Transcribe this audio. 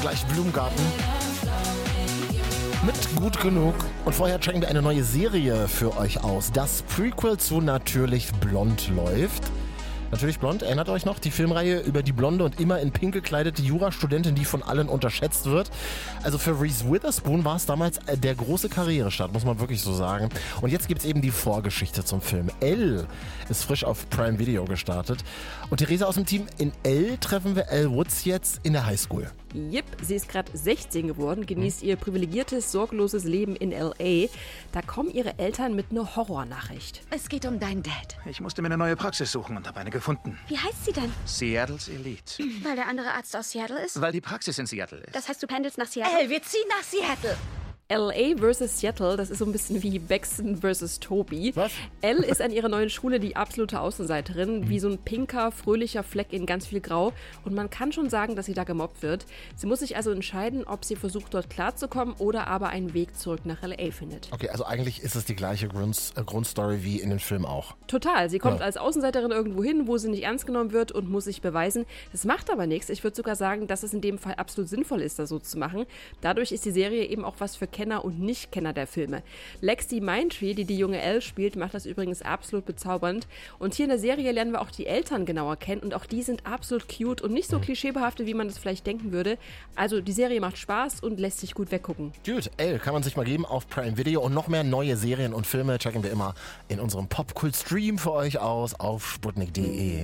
gleich Blumengarten mit Gut Genug. Und vorher checken wir eine neue Serie für euch aus. Das Prequel zu Natürlich Blond läuft. Natürlich Blond, erinnert euch noch? Die Filmreihe über die blonde und immer in pink gekleidete Jurastudentin, die von allen unterschätzt wird. Also für Reese Witherspoon war es damals der große Karrierestart, muss man wirklich so sagen. Und jetzt gibt's eben die Vorgeschichte zum Film. Elle ist frisch auf Prime Video gestartet. Und Theresa aus dem Team, in Elle treffen wir Elle Woods jetzt in der Highschool. Jip, sie ist gerade 16 geworden, genießt ihr privilegiertes, sorgloses Leben in L.A. Da kommen ihre Eltern mit einer Horrornachricht. Es geht um deinen Dad. Ich musste mir eine neue Praxis suchen und habe eine gefunden. Wie heißt sie denn? Seattles Elite. Weil der andere Arzt aus Seattle ist? Weil die Praxis in Seattle ist. Das heißt, du pendelst nach Seattle? Wir ziehen nach Seattle. L.A. versus Seattle, das ist so ein bisschen wie Baxton versus Toby. Was? Elle ist an ihrer neuen Schule die absolute Außenseiterin, wie so ein pinker, fröhlicher Fleck in ganz viel Grau. Und man kann schon sagen, dass sie da gemobbt wird. Sie muss sich also entscheiden, ob sie versucht, dort klarzukommen oder aber einen Weg zurück nach L.A. findet. Okay, also eigentlich ist es die gleiche Grundstory wie in den Filmen auch. Total. Sie kommt als Außenseiterin irgendwo hin, wo sie nicht ernst genommen wird und muss sich beweisen. Das macht aber nichts. Ich würde sogar sagen, dass es in dem Fall absolut sinnvoll ist, das so zu machen. Dadurch ist die Serie eben auch was für Kenner und Nicht-Kenner der Filme. Lexi Mindtree, die die junge Elle spielt, macht das übrigens absolut bezaubernd. Und hier in der Serie lernen wir auch die Eltern genauer kennen und auch die sind absolut cute und nicht so klischeebehaftet, wie man das vielleicht denken würde. Also die Serie macht Spaß und lässt sich gut weggucken. Gut, Elle kann man sich mal geben auf Prime Video und noch mehr neue Serien und Filme checken wir immer in unserem Popkult-Stream für euch aus auf sputnik.de.